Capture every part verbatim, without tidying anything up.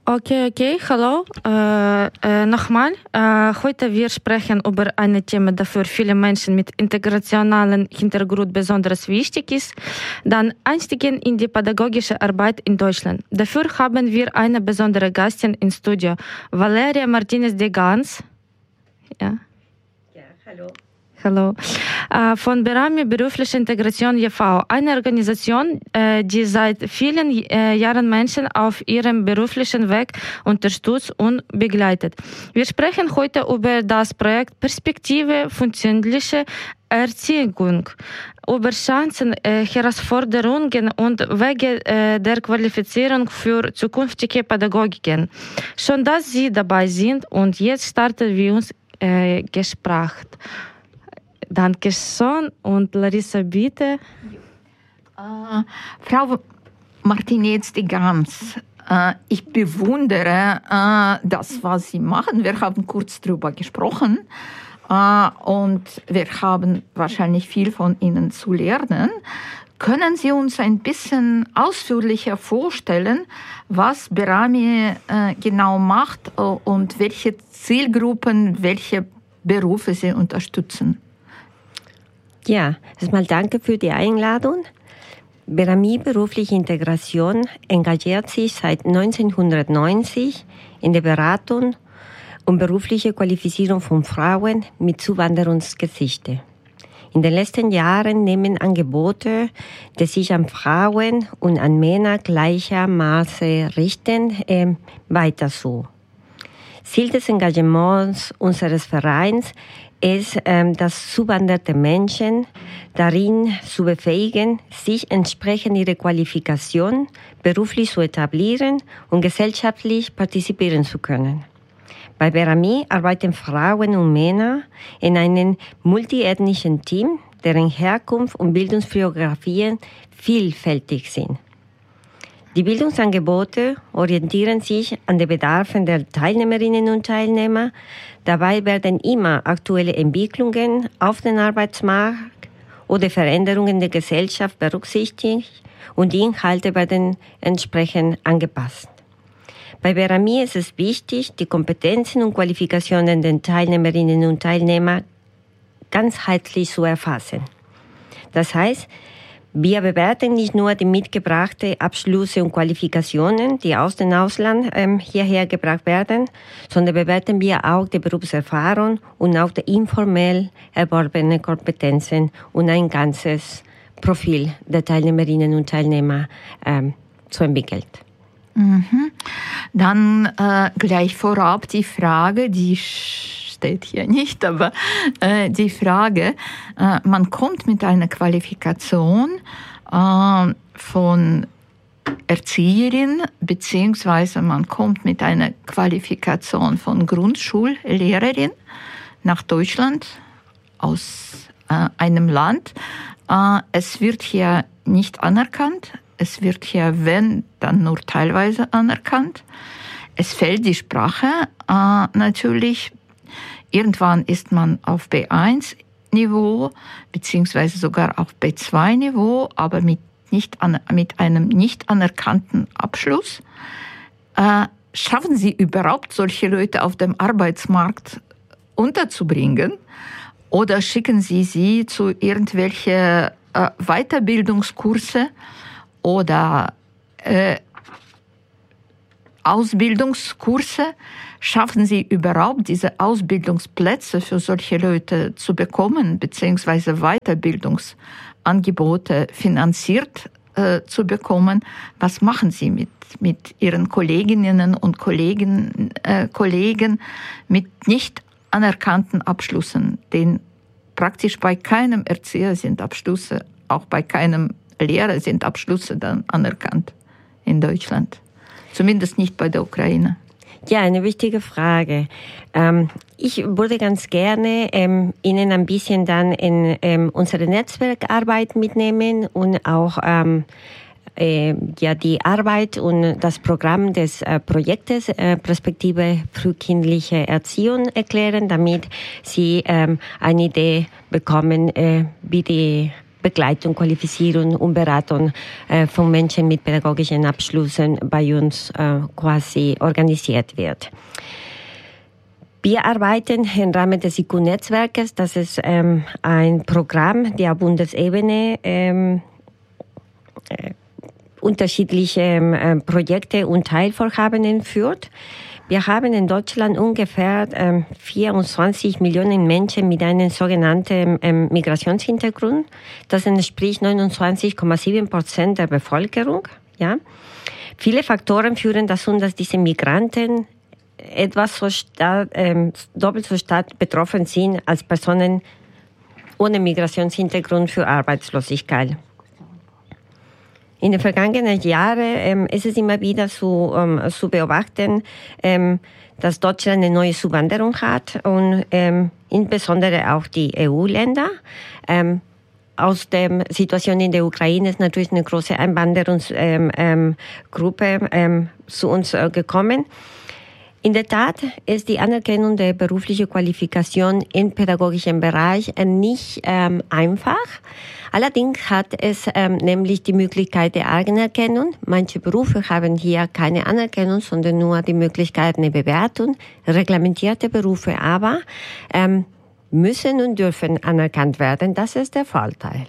Okay, okay, hallo. Äh, äh, nochmal. Äh, heute wir sprechen über ein Thema, das für viele Menschen mit integrationalen Hintergrund besonders wichtig ist. Dann Einstiegen in die pädagogische Arbeit in Deutschland. Dafür haben wir eine besondere Gastin im Studio, Valeria Martinez de Gans. Ja. Ja, hallo. Hallo. Von Berami Berufliche Integration e V, eine Organisation, die seit vielen Jahren Menschen auf ihrem beruflichen Weg unterstützt und begleitet. Wir sprechen heute über das Projekt Perspektive funktionelle Erziehung, über Chancen, Herausforderungen und Wege der Qualifizierung für zukünftige Pädagogiken. Schön, dass Sie dabei sind und jetzt starten wir uns äh, Gespräch. Danke schön. Und Larissa, bitte. Uh, Frau Martinez de Gans, uh, ich bewundere uh, das, was Sie machen. Wir haben kurz darüber gesprochen uh, und wir haben wahrscheinlich viel von Ihnen zu lernen. Können Sie uns ein bisschen ausführlicher vorstellen, was Berami uh, genau macht uh, und welche Zielgruppen, welche Berufe Sie unterstützen? Ja, erstmal danke für die Einladung. Berami Berufliche Integration engagiert sich seit neunzehnhundertneunzig in der Beratung und berufliche Qualifizierung von Frauen mit Zuwanderungsgeschichte. In den letzten Jahren nehmen Angebote, die sich an Frauen und an Männer gleichermaßen richten, äh, weiter so. Ziel des Engagements unseres Vereins ist, ähm, dass zuwanderte Menschen darin zu befähigen, sich entsprechend ihrer Qualifikation beruflich zu etablieren und gesellschaftlich partizipieren zu können. Bei Berami arbeiten Frauen und Männer in einem multiethnischen Team, deren Herkunft und Bildungsbiografien vielfältig sind. Die Bildungsangebote orientieren sich an den Bedarfen der Teilnehmerinnen und Teilnehmer. Dabei werden immer aktuelle Entwicklungen auf dem Arbeitsmarkt oder Veränderungen der Gesellschaft berücksichtigt und die Inhalte werden entsprechend angepasst. Bei Berami ist es wichtig, die Kompetenzen und Qualifikationen der Teilnehmerinnen und Teilnehmer ganzheitlich zu erfassen. Das heißt, wir bewerten nicht nur die mitgebrachten Abschlüsse und Qualifikationen, die aus dem Ausland ähm, hierher gebracht werden, sondern bewerten wir auch die Berufserfahrung und auch die informell erworbenen Kompetenzen und ein ganzes Profil der Teilnehmerinnen und Teilnehmer ähm, zu entwickeln. Mhm. Dann äh, gleich vorab die Frage, die steht hier nicht, aber äh, die Frage, äh, man kommt mit einer Qualifikation äh, von Erzieherin, beziehungsweise man kommt mit einer Qualifikation von Grundschullehrerin nach Deutschland aus äh, einem Land. Äh, es wird hier nicht anerkannt. Es wird hier, wenn, dann nur teilweise anerkannt. Es fällt die Sprache äh, natürlich. Irgendwann ist man auf B eins Niveau, beziehungsweise sogar auf B zwei Niveau, aber mit, nicht an, mit einem nicht anerkannten Abschluss. Äh, schaffen Sie überhaupt, solche Leute auf dem Arbeitsmarkt unterzubringen? Oder schicken Sie sie zu irgendwelchen äh, Weiterbildungskurse oder äh, Ausbildungskurse? Schaffen Sie überhaupt, diese Ausbildungsplätze für solche Leute zu bekommen, beziehungsweise Weiterbildungsangebote finanziert äh, zu bekommen? Was machen Sie mit, mit Ihren Kolleginnen und Kollegen, äh, Kollegen mit nicht anerkannten Abschlüssen? Denn praktisch bei keinem Erzieher sind Abschlüsse, auch bei keinem Lehrer sind Abschlüsse dann anerkannt in Deutschland. Zumindest nicht bei der Ukraine. Ja, eine wichtige Frage. Ähm, ich würde ganz gerne ähm, Ihnen ein bisschen dann in ähm, unsere Netzwerkarbeit mitnehmen und auch ähm, äh, ja die Arbeit und das Programm des äh, Projektes äh, Perspektive frühkindliche Erziehung erklären, damit Sie ähm, eine Idee bekommen, äh, wie die Begleitung, Qualifizierung und Beratung äh, von Menschen mit pädagogischen Abschlüssen bei uns äh, quasi organisiert wird. Wir arbeiten im Rahmen des I Q-Netzwerkes. Das ist ähm, ein Programm, der auf Bundesebene ähm, äh, unterschiedliche äh, Projekte und Teilvorhaben führt. Wir haben in Deutschland ungefähr ähm, vierundzwanzig Millionen Menschen mit einem sogenannten ähm, Migrationshintergrund. Das entspricht neunundzwanzig Komma sieben Prozent der Bevölkerung. Ja. Viele Faktoren führen dazu, dass diese Migranten etwas so stark, ähm, doppelt so stark betroffen sind als Personen ohne Migrationshintergrund für Arbeitslosigkeit. In den vergangenen Jahren ähm, ist es immer wieder zu, ähm, zu beobachten, ähm, dass Deutschland eine neue Zuwanderung hat und ähm, insbesondere auch die E U-Länder. Ähm, aus der Situation in der Ukraine ist natürlich eine große Einwanderungsgruppe ähm, ähm, Gruppe, ähm, zu uns äh, gekommen. In der Tat ist die Anerkennung der beruflichen Qualifikation im pädagogischen Bereich nicht ähm, einfach. Allerdings hat es ähm, nämlich die Möglichkeit der Anerkennung. Manche Berufe haben hier keine Anerkennung, sondern nur die Möglichkeit einer Bewertung. Reglementierte Berufe aber ähm, müssen und dürfen anerkannt werden. Das ist der Vorteil.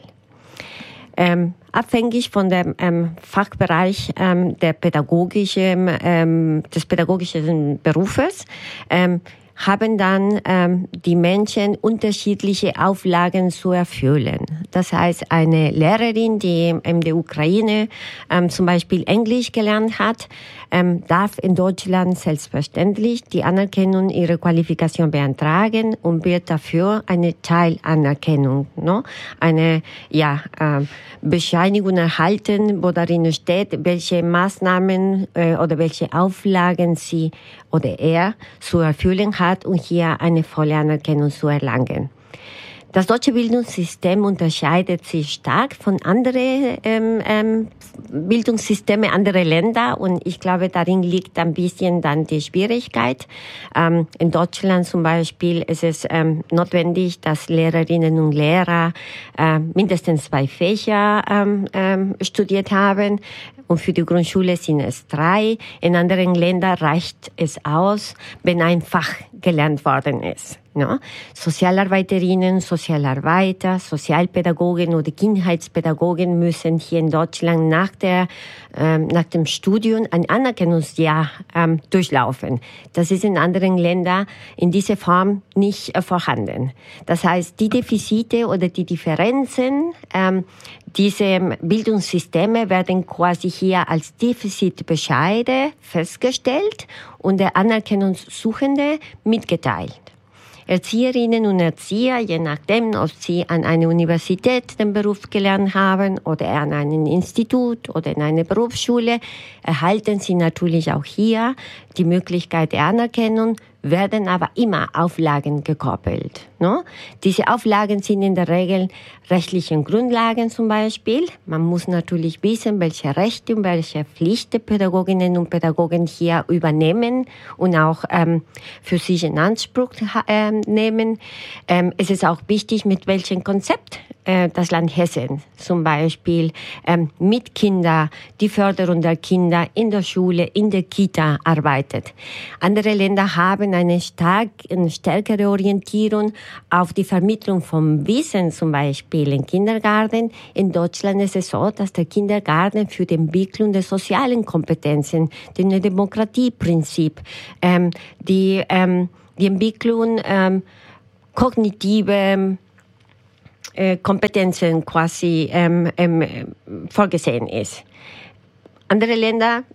Ähm, abhängig von dem ähm, Fachbereich ähm, der pädagogischen, ähm, des pädagogischen Berufes ähm, haben dann ähm, die Menschen unterschiedliche Auflagen zu erfüllen. Das heißt, eine Lehrerin, die in der Ukraine ähm, zum Beispiel Englisch gelernt hat, ähm, darf in Deutschland selbstverständlich die Anerkennung ihrer Qualifikation beantragen und wird dafür eine Teilanerkennung, no? eine ja ähm, Bescheinigung erhalten, wo darin steht, welche Maßnahmen äh, oder welche Auflagen sie oder er zu erfüllen hat, um hier eine volle Anerkennung zu erlangen. Das deutsche Bildungssystem unterscheidet sich stark von anderen ähm, ähm, Bildungssystemen anderer Länder und ich glaube, darin liegt ein bisschen dann die Schwierigkeit. Ähm, in Deutschland zum Beispiel ist es ähm, notwendig, dass Lehrerinnen und Lehrer äh, mindestens zwei Fächer ähm, ähm, studiert haben. Und für die Grundschule sind es drei. In anderen Ländern reicht es aus, wenn ein Fach gelernt worden ist. No? Sozialarbeiterinnen, Sozialarbeiter, Sozialpädagogen oder Kindheitspädagogen müssen hier in Deutschland nach der ähm, nach dem Studium ein Anerkennungsjahr ähm, durchlaufen. Das ist in anderen Ländern in dieser Form nicht äh, vorhanden. Das heißt, die Defizite oder die Differenzen, ähm, diese Bildungssysteme werden quasi hier als Defizitbescheide festgestellt und der Anerkennungssuchende mitgeteilt. Erzieherinnen und Erzieher, je nachdem, ob sie an einer Universität den Beruf gelernt haben oder an einem Institut oder in einer Berufsschule, erhalten sie natürlich auch hier die Möglichkeit der Anerkennung, werden aber immer Auflagen gekoppelt. No? Diese Auflagen sind in der Regel rechtlichen Grundlagen zum Beispiel. Man muss natürlich wissen, welche Rechte und welche Pflichten Pädagoginnen und Pädagogen hier übernehmen und auch ähm, für sich in Anspruch äh, nehmen. Ähm, es ist auch wichtig, mit welchem Konzept äh, das Land Hessen zum Beispiel ähm, mit Kindern, die Förderung der Kinder in der Schule, in der Kita arbeitet. Andere Länder haben eine, stark, eine stärkere Orientierung auf die Vermittlung von Wissen, zum Beispiel im Kindergarten. In Deutschland ist es so, dass der Kindergarten für die Entwicklung der sozialen Kompetenzen, dem Demokratieprinzip, ähm, die, ähm, die Entwicklung ähm, kognitive äh, Kompetenzen quasi ähm, ähm, vorgesehen ist. Andere Länder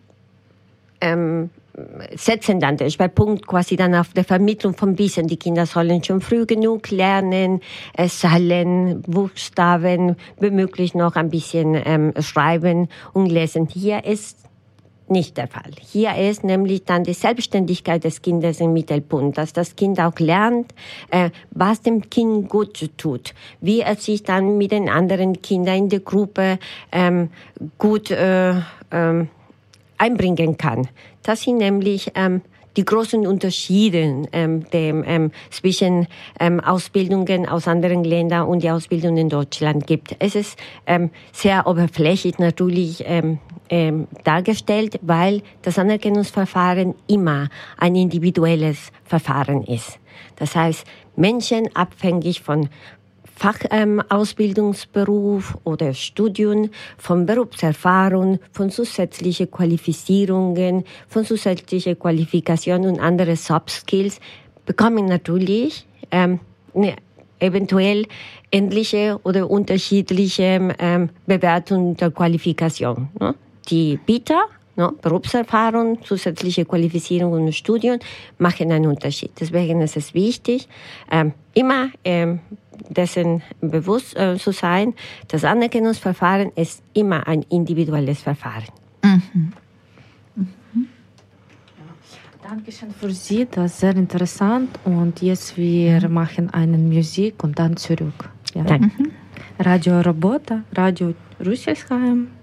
ähm, setzen dann den Schwerpunkt quasi dann auf der Vermittlung von Wissen. Die Kinder sollen schon früh genug lernen, äh, Zahlen, Buchstaben, womöglich noch ein bisschen ähm, schreiben und lesen. Hier ist nicht der Fall. Hier ist nämlich dann die Selbstständigkeit des Kindes im Mittelpunkt, dass das Kind auch lernt, äh, was dem Kind gut tut, wie er sich dann mit den anderen Kindern in der Gruppe ähm, gut äh, ähm, einbringen kann. Das sind nämlich ähm, die großen Unterschiede ähm, dem, ähm, zwischen ähm, Ausbildungen aus anderen Ländern und die Ausbildung in Deutschland gibt. Es ist ähm, sehr oberflächlich natürlich ähm, ähm, dargestellt, weil das Anerkennungsverfahren immer ein individuelles Verfahren ist. Das heißt, Menschen abhängig von Fachausbildungsberuf ähm, oder Studium, von Berufserfahrung, von zusätzlichen Qualifizierungen, von zusätzlichen Qualifikationen und andere Soft Skills bekommen natürlich ähm, ne, eventuell ähnliche oder unterschiedliche ähm, Bewertungen der Qualifikation. Ne? Die Bieter, ne, Berufserfahrung, zusätzliche Qualifizierung und Studium machen einen Unterschied. Deswegen ist es wichtig, ähm, immer ähm, dessen bewusst äh, zu sein, das Anerkennungsverfahren ist immer ein individuelles Verfahren. Mhm. Mhm. Dankeschön für Sie, das ist sehr interessant. Und jetzt wir mhm. machen eine Musik und dann zurück. Ja. Danke. Radio Robota, Radio Rüsselsheim.